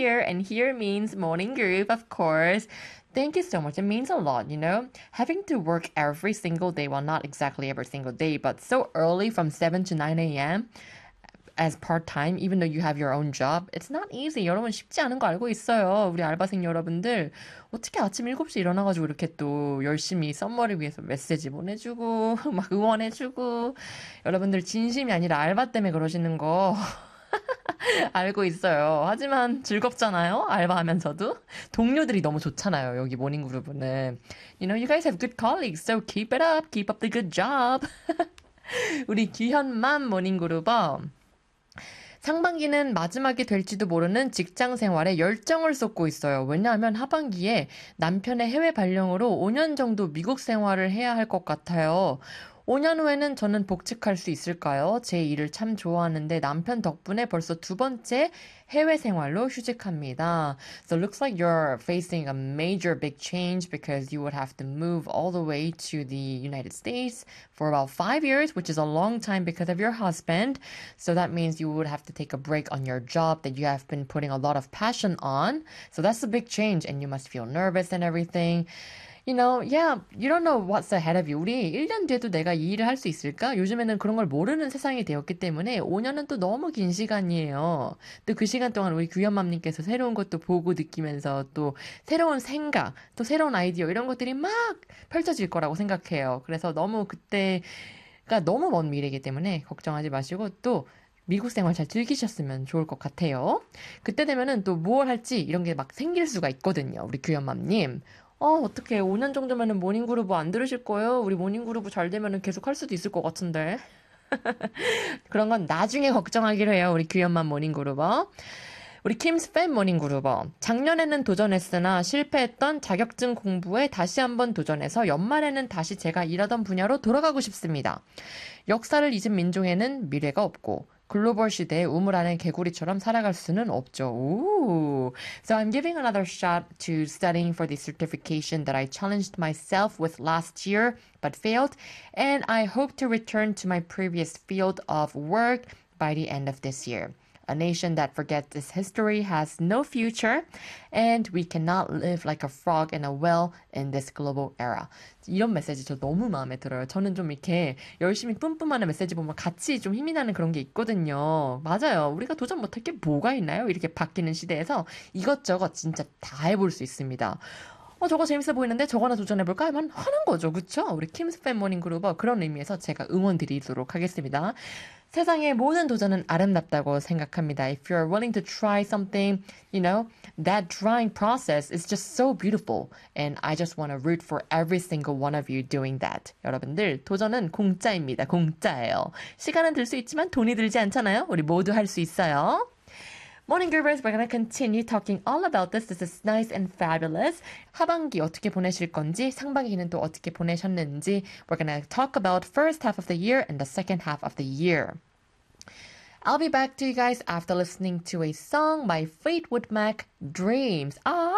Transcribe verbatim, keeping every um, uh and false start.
here, and here means morning group, of course. Thank you so much. It means a lot, you know? Having to work every single day, well, not exactly every single day, but so early from seven to nine a.m. as part-time, even though you have your own job, it's not easy. 여러분 쉽지 않은 거 알고 있어요. 우리 알바생 여러분들. 어떻게 아침 일곱 시에 일어나가지고 이렇게 또 열심히 썸머를 위해서 메시지 보내주고, 막 응원해주고. 여러분들 진심이 아니라 알바 때문에 그러시는 거 알고 있어요. 하지만 즐겁잖아요. 알바하면서도. 동료들이 너무 좋잖아요. 여기 모닝그룹은. You know, you guys have good colleagues, so keep it up. Keep up the good job. 우리 귀현맘 모닝그룹어. 상반기는 마지막이 될지도 모르는 직장 생활에 열정을 쏟고 있어요. 왜냐하면 하반기에 남편의 해외 발령으로 오 년 정도 미국 생활을 해야 할 것 같아요. 오 년 후에는 저는 복직할 수 있을까요? 제 일을 참 좋아하는데 남편 덕분에 벌써 두 번째 해외 생활로 휴직합니다. So it looks like you're facing a major big change because you would have to move all the way to the United States for about five years, which is a long time because of your husband. So that means you would have to take a break on your job that you have been putting a lot of passion on. So that's a big change and you must feel nervous and everything. You know, yeah, you don't know what's ahead of you. 우리 일 년 뒤에도 내가 이 일을 할 수 있을까? 요즘에는 그런 걸 모르는 세상이 되었기 때문에 오 년은 또 너무 긴 시간이에요. 또 그 시간 동안 우리 규현맘님께서 새로운 것도 보고 느끼면서 또 새로운 생각, 또 새로운 아이디어 이런 것들이 막 펼쳐질 거라고 생각해요. 그래서 너무 그때가 너무 먼 미래이기 때문에 걱정하지 마시고 또 미국 생활 잘 즐기셨으면 좋을 것 같아요. 그때 되면은 또 무엇 할지 이런 게 막 생길 수가 있거든요. 우리 규현맘님. 어, 어떡해. 오 년 정도면은 모닝그루브 안 들으실 거예요? 우리 모닝그루브 잘 되면은 계속 할 수도 있을 것 같은데. 그런 건 나중에 걱정하기로 해요. 우리 규현맘 모닝그루버. 우리 킴스팬 모닝그루버. 작년에는 도전했으나 실패했던 자격증 공부에 다시 한번 도전해서 연말에는 다시 제가 일하던 분야로 돌아가고 싶습니다. 역사를 잊은 민족에는 미래가 없고 글로벌 시대에 우물 안의 개구리처럼 살아갈 수는 없죠. Ooh. So I'm giving another shot to studying for the certification that I challenged myself with last year but failed, and I hope to return to my previous field of work by the end of this year. A nation that forgets its history has no future, and we cannot live like a frog in a well in this global era. 이런 메시지 저 너무 마음에 들어요. 저는 좀 이렇게 열심히 뿜뿜하는 메시지 보면 같이 좀 힘이 나는 그런 게 있거든요. 맞아요. 우리가 도전 못할 게 뭐가 있나요? 이렇게 바뀌는 시대에서 이것저것 진짜 다 해볼 수 있습니다. 어, 저거 재밌어 보이는데 저거나 도전해볼까? 하면 하는 거죠. 그쵸? 우리 킴스팬 모닝그룹 그런 의미에서 제가 응원 드리도록 하겠습니다. 세상의 모든 도전은 아름답다고 생각합니다. If you're willing to try something, you know, that trying process is just so beautiful. And I just want to root for every single one of you doing that. 여러분들, 도전은 공짜입니다. 공짜예요. 시간은 들 수 있지만 돈이 들지 않잖아요. 우리 모두 할 수 있어요. Morning Groovers, we're going to continue talking all about this. This is nice and fabulous. 하반기 어떻게 보내실 건지, 상반기는 또 어떻게 보내셨는지, we're going to talk about first half of the year and the second half of the year. I'll be back to you guys after listening to a song by Fleetwood Mac, Dreams. 아,